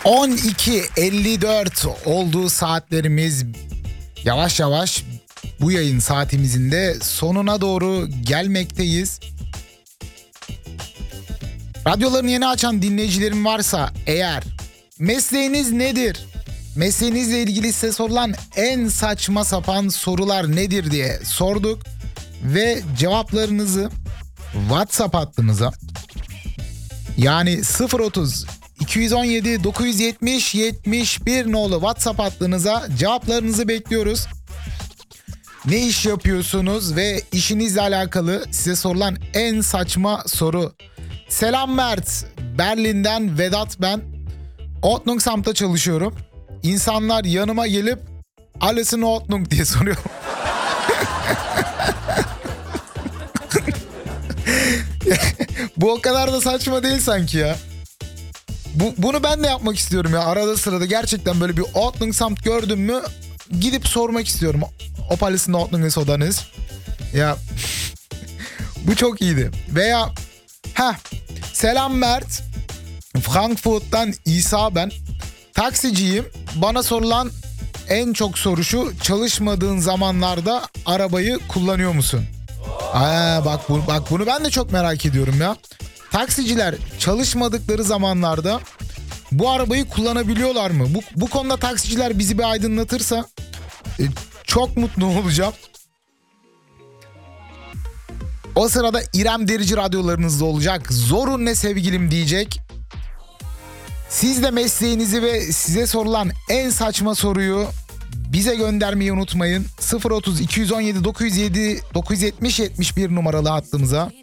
12.54 olduğu saatlerimiz yavaş yavaş bu yayın saatimizin de sonuna doğru gelmekteyiz. Radyolarını yeni açan dinleyicilerim varsa eğer mesleğiniz nedir? Mesleğinizle ilgili size sorulan en saçma sapan sorular nedir diye sorduk ve cevaplarınızı WhatsApp hattımıza yani 030 217 970 71 nolu WhatsApp hattınıza cevaplarınızı bekliyoruz. Ne iş yapıyorsunuz ve işinizle alakalı size sorulan en saçma soru. Selam Mert, Berlin'den Vedat ben. Ordnungsamt'ta çalışıyorum. İnsanlar yanıma gelip "Alles in Ordnung" diye soruyor. Bu o kadar da saçma değil sanki ya. Bunu ben de yapmak istiyorum ya arada sırada. Gerçekten böyle bir Ordnungsamt gördüm mü gidip sormak istiyorum. Ob alles in Ordnung ist oder nicht? Ya bu çok iyiydi. Veya selam Mert, Frankfurt'tan İsa ben. Taksiciyim. Bana sorulan en çok soru şu: çalışmadığın zamanlarda arabayı kullanıyor musun? Bak bunu ben de çok merak ediyorum ya. Taksiciler çalışmadıkları zamanlarda bu arabayı kullanabiliyorlar mı? Bu konuda taksiciler bizi bir aydınlatırsa çok mutlu olacağım. O sırada İrem Derici radyolarınızda olacak. Zorun ne sevgilim diyecek. Siz de mesleğinizi ve size sorulan en saçma soruyu bize göndermeyi unutmayın. 030 217 907 970 71 numaralı hattımıza.